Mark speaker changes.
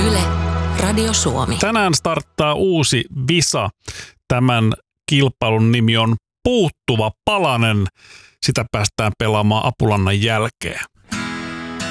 Speaker 1: Yle, Radio Suomi.
Speaker 2: Tänään starttaa uusi visa. Tämän kilpailun nimi on Puuttuva palanen. Sitä päästään pelaamaan Apulannan jälkeen.